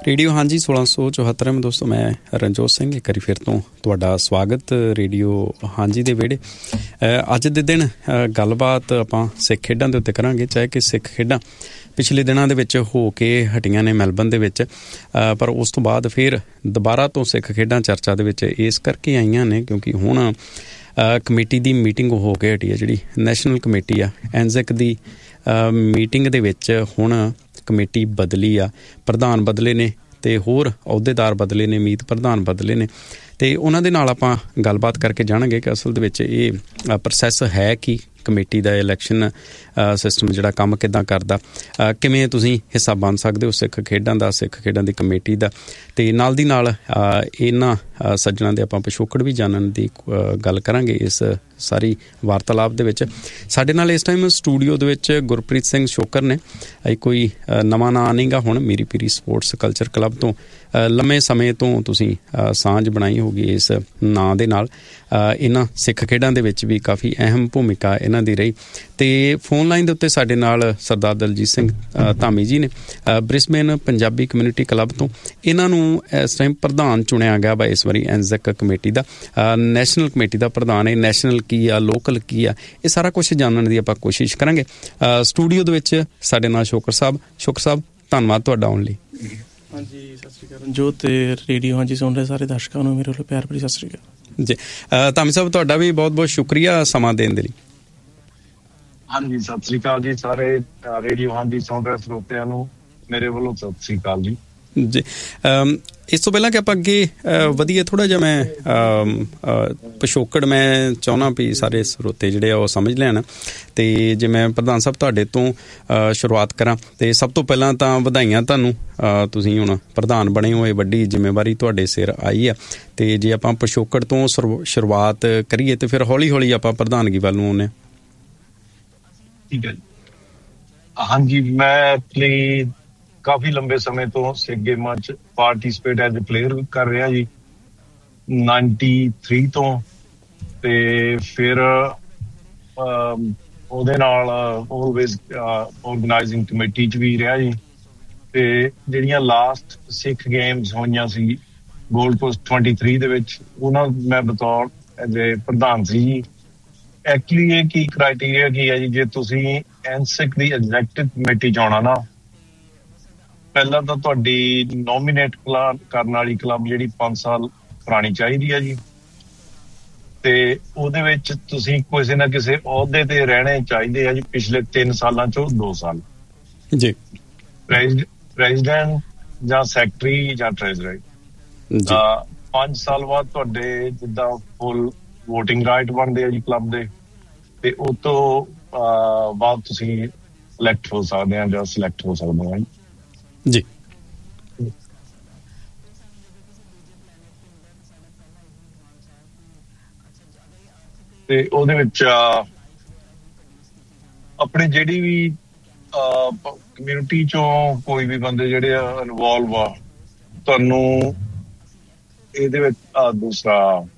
Radio ਹਾਂਜੀ 1674 ਦੋਸਤੋ, ਮੈਂ ਰਣਜੋਤ ਸਿੰਘ ਇੱਕ ਵਾਰੀ ਫਿਰ ਤੋਂ ਤੁਹਾਡਾ ਸਵਾਗਤ ਰੇਡੀਓ ਹਾਂਜੀ ਦੇ ਵਿਹੜੇ। ਅੱਜ ਦੇ ਦਿਨ ਗੱਲਬਾਤ ਆਪਾਂ ਸਿੱਖ ਖੇਡਾਂ ਦੇ ਉੱਤੇ ਕਰਾਂਗੇ। ਚਾਹੇ ਕਿ ਸਿੱਖ ਖੇਡਾਂ ਪਿਛਲੇ ਦਿਨਾਂ ਦੇ ਵਿੱਚ ਹੋ ਕੇ ਹਟੀਆਂ ਨੇ ਮੈਲਬਨ ਦੇ ਵਿੱਚ, ਪਰ ਉਸ ਤੋਂ ਬਾਅਦ ਫਿਰ ਦੁਬਾਰਾ ਤੋਂ ਸਿੱਖ ਖੇਡਾਂ ਚਰਚਾ ਦੇ ਵਿੱਚ ਇਸ ਕਰਕੇ ਆਈਆਂ ਨੇ ਕਿਉਂਕਿ ਹੁਣ ਕਮੇਟੀ ਦੀ ਮੀਟਿੰਗ ਹੋ ਕੇ ਹਟੀ ਹੈ, ਜਿਹੜੀ ਨੈਸ਼ਨਲ ਕਮੇਟੀ ਆ ਐਨਜ਼ੈਕ ਦੀ ਮੀਟਿੰਗ ਦੇ ਵਿੱਚ ਹੁਣ ਕਮੇਟੀ ਬਦਲੀ ਆ, ਪ੍ਰਧਾਨ ਬਦਲੇ ਨੇ ਅਤੇ ਹੋਰ ਅਹੁਦੇਦਾਰ ਬਦਲੇ ਨੇ, ਮੀਤ ਪ੍ਰਧਾਨ ਬਦਲੇ ਨੇ ਅਤੇ ਉਹਨਾਂ ਦੇ ਨਾਲ ਆਪਾਂ ਗੱਲਬਾਤ ਕਰਕੇ ਜਾਣਾਂਗੇ ਕਿ ਅਸਲ ਦੇ ਵਿੱਚ ਇਹ ਪ੍ਰੋਸੈਸ ਹੈ ਕਿ ਕਮੇਟੀ ਦਾ ਇਲੈਕਸ਼ਨ ਸਿਸਟਮ ਜਿਹੜਾ ਕੰਮ ਕਿੱਦਾਂ ਕਰਦਾ, ਕਿਵੇਂ ਤੁਸੀਂ ਹਿੱਸਾ ਬਣ ਸਕਦੇ ਹੋ ਸਿੱਖ ਖੇਡਾਂ ਦਾ, ਸਿੱਖ ਖੇਡਾਂ ਦੀ ਕਮੇਟੀ ਦਾ। ਅਤੇ ਨਾਲ ਦੀ ਨਾਲ ਇਹਨਾਂ ਸੱਜਣਾਂ ਦੇ ਆਪਾਂ ਪਿਛੋਕੜ ਵੀ ਜਾਣਨ ਦੀ ਗੱਲ ਕਰਾਂਗੇ ਇਸ ਸਾਰੀ ਵਾਰਤਾਲਾਪ ਦੇ ਵਿੱਚ। ਸਾਡੇ ਨਾਲ ਇਸ ਟਾਈਮ ਸਟੂਡੀਓ ਦੇ ਵਿੱਚ ਗੁਰਪ੍ਰੀਤ ਸਿੰਘ ਸ਼ੋਕਰ ਨੇ। ਕੋਈ ਨਵਾਂ ਨਾਂ ਨਹੀਂ ਗਾ, ਹੁਣ Miri Piri sports culture club ਤੋਂ ਲੰਮੇ ਸਮੇਂ ਤੋਂ ਤੁਸੀਂ ਸਾਂਝ ਬਣਾਈ ਹੋਊਗੀ ਇਸ ਨਾਂ ਦੇ ਨਾਲ। ਇਹਨਾਂ ਸਿੱਖ ਖੇਡਾਂ ਦੇ ਵਿੱਚ ਵੀ ਕਾਫੀ ਅਹਿਮ ਭੂਮਿਕਾ ਇਹਨਾਂ ਦੀ ਰਹੀ। ਅਤੇ ਫੋਨ ਲਾਈਨ ਦੇ ਉੱਤੇ ਸਾਡੇ ਨਾਲ ਸਰਦਾਰ ਦਲਜੀਤ ਸਿੰਘ ਧਾਮੀ ਜੀ ਨੇ, ਬ੍ਰਿਸਬੇਨ ਪੰਜਾਬੀ ਕਮਿਊਨਿਟੀ ਕਲੱਬ ਤੋਂ। ਇਹਨਾਂ ਨੂੰ ਇਸ ਟਾਈਮ ਪ੍ਰਧਾਨ ਚੁਣਿਆ ਗਿਆ ਵਾ ਇਸ ਵਾਰੀ ਐਨਜ਼ੈਕ ਕਮੇਟੀ ਦਾ, ਨੈਸ਼ਨਲ ਕਮੇਟੀ ਦਾ ਪ੍ਰਧਾਨ। ਇਹ ਨੈਸ਼ਨਲ ਕੀ ਆ, ਲੋਕਲ ਕੀ ਆ, ਇਹ ਸਾਰਾ ਕੁਛ ਜਾਣਨ ਦੀ ਆਪਾਂ ਕੋਸ਼ਿਸ਼ ਕਰਾਂਗੇ। ਸਟੂਡੀਓ ਦੇ ਵਿੱਚ ਸਾਡੇ ਨਾਲ ਸ਼ੋਕਰ ਸਾਹਿਬ। ਸ਼ੋਕਰ ਸਾਹਿਬ, ਧੰਨਵਾਦ ਤੁਹਾਡਾ ਆਉਣ ਲਈ। ਹਾਂਜੀ, ਸਤਿ ਸ਼੍ਰੀ ਅਕਾਲ ਰਣਜੋਤ ਤੇ ਰੇਡੀਓ ਹਾਂਜੀ ਸੁਣ ਰਹੇ ਸਾਰੇ ਦਰਸ਼ਕਾਂ ਨੂੰ ਮੇਰੇ ਵੱਲੋਂ ਪਿਆਰ ਭਰੀ ਸਤਿ ਸ਼੍ਰੀ ਅਕਾਲ ਜੀ। ਧਾਮੀ ਸਾਹਿਬ, ਤੁਹਾਡਾ ਵੀ ਬਹੁਤ ਬਹੁਤ ਸ਼ੁਕਰੀਆ ਸਮਾਂ ਦੇਣ ਦੇ ਲਈ। ਹਾਂਜੀ, ਸਤਿ ਸ੍ਰੀ ਅਕਾਲ ਜੀ ਸਾਰੇ ਰੇਡੀਓ ਹਾਂਜੀ ਸੁਣ ਰਹੇ ਸਰੋਤਿਆਂ ਨੂੰ ਮੇਰੇ ਵੱਲੋਂ ਸਤਿ ਸ੍ਰੀ ਅਕਾਲ ਜੀ। ਜੀ, ਇਸ ਤੋਂ ਪਹਿਲਾਂ ਕਿ ਆਪਾਂ ਅੱਗੇ ਵਧੀਆ, ਥੋੜ੍ਹਾ ਜਿਹਾ ਮੈਂ ਪਿਛੋਕੜ ਮੈਂ ਚਾਹੁੰਦਾ ਵੀ ਸਾਰੇ ਸਰੋਤੇ ਜਿਹੜੇ ਆ ਉਹ ਸਮਝ ਲੈਣ। ਅਤੇ ਜੇ ਮੈਂ ਪ੍ਰਧਾਨ ਸਾਹਿਬ ਤੁਹਾਡੇ ਤੋਂ ਸ਼ੁਰੂਆਤ ਕਰਾਂ, ਅਤੇ ਸਭ ਤੋਂ ਪਹਿਲਾਂ ਤਾਂ ਵਧਾਈਆਂ ਤੁਹਾਨੂੰ, ਤੁਸੀਂ ਹੁਣ ਪ੍ਰਧਾਨ ਬਣੇ ਹੋਏ, ਵੱਡੀ ਜ਼ਿੰਮੇਵਾਰੀ ਤੁਹਾਡੇ ਸਿਰ ਆਈ ਆ। ਅਤੇ ਜੇ ਆਪਾਂ ਪਿਛੋਕੜ ਤੋਂ ਸ਼ੁਰੂਆਤ ਕਰੀਏ ਤਾਂ ਫਿਰ ਹੌਲੀ ਹੌਲੀ ਆਪਾਂ ਪ੍ਰਧਾਨਗੀ ਵੱਲ ਨੂੰ ਆਉਂਦੇ ਹਾਂ। ਠੀਕ ਹੈ ਜੀ। ਹਾਂਜੀ, ਮੈਂ ਐਕਚੁਅਲੀ ਕਾਫੀ ਲੰਬੇ ਸਮੇਂ ਤੋਂ ਸਿੱਖ ਗੇਮਾਂ 'ਚ ਪਾਰਟੀਸਪੇਟ ਐਜ਼ ਏ ਪਲੇਅਰ ਕਰ ਰਿਹਾ ਜੀ, 93 ਤੋਂ। ਤੇ ਫਿਰ ਉਹਦੇ ਨਾਲ ਆਲਵੇਜ਼ ਆਰਗੇਨਾਈਜ਼ਿੰਗ ਕਮੇਟੀ 'ਚ ਵੀ ਰਿਹਾ ਜੀ। ਤੇ ਜਿਹੜੀਆਂ ਲਾਸਟ ਸਿੱਖ ਗੇਮਸ ਹੋਈਆਂ ਸੀ ਗੋਲਡ ਕੋਸਟ 23 ਦੇ ਵਿੱਚ, ਉਹਨਾਂ ਮੈਂ ਬਤੌਰ ਐਜ਼ ਏ ਪ੍ਰਧਾਨ ਸੀ ਜੀ। ਐਕਚੁਅਲੀ ਇਹ ਕੀ ਕ੍ਰਾਈਟੀਰੀਆ ਕੀ ਹੈ ਜੀ, ਜੇ ਤੁਸੀਂ ਐਨਸਿਕ ਦੀ ਐਗਜ਼ੈਕਟਿਵ ਕਮੇਟੀ 'ਚ ਆਉਣਾ ਨਾ, ਪਹਿਲਾਂ ਤਾਂ ਤੁਹਾਡੀ ਨੋਮੀਨੇਟ ਕਰਨ ਵਾਲੀ ਕਲੱਬ ਜਿਹੜੀ 5 ਸਾਲ ਪੁਰਾਣੀ ਚਾਹੀਦੀ ਹੈ ਜੀ। ਤੇ ਉਹਦੇ ਵਿੱਚ ਤੁਸੀਂ ਕਿਸੇ ਨਾ ਕਿਸੇ ਅਹੁਦੇ ਤੇ ਰਹਿਣੇ ਚਾਹੀਦੇ ਆ ਜੀ ਪਿਛਲੇ 3 ਸਾਲਾਂ ਚੋਂ 2 ਸਾਲ ਜੀ। ਪ੍ਰੈਜ਼ੀਡੈਂਟ ਜਾਂ ਸੈਕਟਰੀ ਜਾਂ ਟ੍ਰੈਜ਼ਰਰ। 5 ਸਾਲ ਬਾਅਦ ਤੁਹਾਡੇ ਜਿੱਦਾਂ ਫੁੱਲ ਵੋਟਿੰਗ ਰਾਈਟ ਬਣਦੇ ਆ ਜੀ ਕਲੱਬ ਦੇ, ਤੇ ਉਹ ਤੋਂ ਬਾਅਦ ਤੁਸੀਂ ਇਲੈਕਟ ਹੋ ਸਕਦੇ ਆ ਜਾਂ ਸਿਲੈਕਟ ਹੋ ਸਕਦੇ ਆ ਜੀ। ਤੇ ਉਹਦੇ ਵਿੱਚ ਆਪਣੀ ਜਿਹੜੀ ਵੀ ਕਮਿਊਨਿਟੀ ਚੋਂ ਕੋਈ ਵੀ ਬੰਦੇ ਜਿਹੜੇ ਇਨਵੋਲਵ ਆ, ਤੁਹਾਨੂੰ ਇਹਦੇ ਵਿੱਚ ਦੂਸਰਾ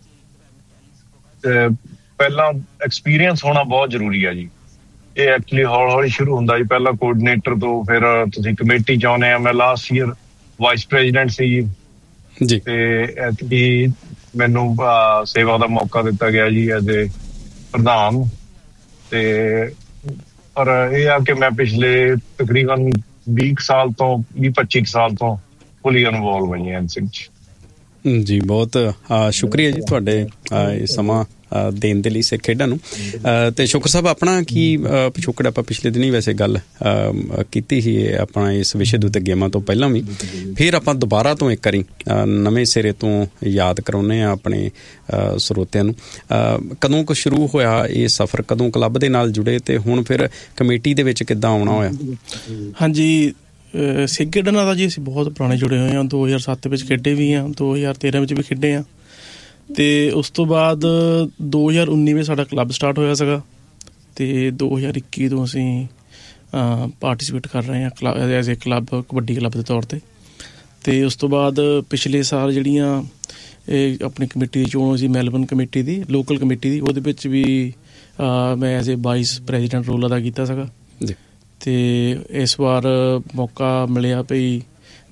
ਪਹਿਲਾਂ ਐਕਸਪੀਰੀਅੰਸ ਹੋਣਾ ਬਹੁਤ ਜ਼ਰੂਰੀ ਆ ਜੀ। ਇਹ ਐਕਚੁਅਲੀ ਹੌਲੀ ਹੌਲੀ ਸ਼ੁਰੂ ਹੁੰਦਾ ਜੀ, ਪਹਿਲਾਂ ਕੋਆਰਡੀਨੇਟਰ ਤੋਂ ਫਿਰ ਤੁਸੀਂ ਕਮੇਟੀ 'ਚ ਆਉਂਦੇ ਆ। ਮੈਂ ਲਾਸਟ ਈਅਰ ਵਾਈਸ ਪ੍ਰੈਜ਼ੀਡੈਂਟ ਸੀ ਜੀ, ਤੇ ਐਤਕੀ ਮੈਨੂੰ ਸੇਵਾ ਦਾ ਮੌਕਾ ਦਿੱਤਾ ਗਿਆ ਜੀ ਐਜ਼ ਏ ਪ੍ਰਧਾਨ। ਤੇ ਪਰ ਇਹ ਆ ਕਿ ਮੈਂ ਪਿਛਲੇ ਤਕਰੀਬਨ 20 ਸਾਲ ਤੋਂ 20-25 ਸਾਲ ਤੋਂ ਫੁੱਲੀ ਇਨਵੋਲਵ ਹੋਈ ਹਾਂ ਐਨਸਿਕ 'ਚ ਜੀ। ਬਹੁਤ ਸ਼ੁਕਰੀਆ ਜੀ ਤੁਹਾਡੇ ਇਹ ਸਮਾਂ ਦੇਣ ਦੇ ਲਈ ਸਿੱਖ ਖੇਡਾਂ ਨੂੰ। ਅਤੇ ਸ਼ੁਕਰ ਸਾਹਿਬ, ਆਪਣਾ ਕੀ ਪਿਛੋਕੜ? ਆਪਾਂ ਪਿਛਲੇ ਦਿਨੀਂ ਵੈਸੇ ਗੱਲ ਕੀਤੀ ਸੀ ਆਪਣਾ ਇਸ ਵਿਸ਼ੇ ਦੇ ਉੱਤੇ ਗੇਮਾਂ ਤੋਂ ਪਹਿਲਾਂ ਵੀ, ਫਿਰ ਆਪਾਂ ਦੁਬਾਰਾ ਤੋਂ ਇੱਕ ਵਾਰੀ ਨਵੇਂ ਸਿਰੇ ਤੋਂ ਯਾਦ ਕਰਾਉਂਦੇ ਹਾਂ ਆਪਣੇ ਸਰੋਤਿਆਂ ਨੂੰ। ਕਦੋਂ ਕੁ ਸ਼ੁਰੂ ਹੋਇਆ ਇਹ ਸਫ਼ਰ, ਕਦੋਂ ਕਲੱਬ ਦੇ ਨਾਲ ਜੁੜੇ, ਅਤੇ ਹੁਣ ਫਿਰ ਕਮੇਟੀ ਦੇ ਵਿੱਚ ਕਿੱਦਾਂ ਆਉਣਾ ਹੋਇਆ? ਹਾਂਜੀ, ਸਿੱਖ ਖੇਡਾਂ ਨਾਲ ਤਾਂ ਜੀ ਅਸੀਂ ਬਹੁਤ ਪੁਰਾਣੇ ਜੁੜੇ ਹੋਏ ਹਾਂ। 2007 ਵਿੱਚ ਖੇਡੇ ਵੀ ਹਾਂ, 2013 ਵਿੱਚ ਵੀ ਖੇਡੇ ਹਾਂ। ਅਤੇ ਉਸ ਤੋਂ ਬਾਅਦ 2019 ਵਿੱਚ ਸਾਡਾ ਕਲੱਬ ਸਟਾਰਟ ਹੋਇਆ ਸੀਗਾ, ਅਤੇ 2021 ਤੋਂ ਅਸੀਂ ਪਾਰਟੀਸਪੇਟ ਕਰ ਰਹੇ ਹਾਂ as a club, kabaddi club ਦੇ ਤੌਰ 'ਤੇ। ਅਤੇ ਉਸ ਤੋਂ ਬਾਅਦ ਪਿਛਲੇ ਸਾਲ ਜਿਹੜੀਆਂ ਇਹ ਆਪਣੀ ਕਮੇਟੀ ਦੀ ਚੋਣ ਹੋਈ ਸੀ, ਮੈਲਬਨ ਕਮੇਟੀ ਦੀ, ਲੋਕਲ ਕਮੇਟੀ ਦੀ, ਉਹਦੇ ਵਿੱਚ ਵੀ ਮੈਂ as a vice president role ਅਦਾ ਕੀਤਾ ਸੀਗਾ। ਅਤੇ ਇਸ ਵਾਰ ਮੌਕਾ ਮਿਲਿਆ ਭਈ